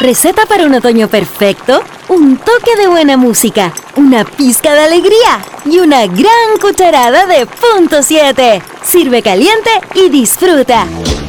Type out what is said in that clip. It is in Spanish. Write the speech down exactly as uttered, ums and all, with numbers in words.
Receta para un otoño perfecto, un toque de buena música, una pizca de alegría y una gran cucharada de punto siete. Sirve caliente y disfruta.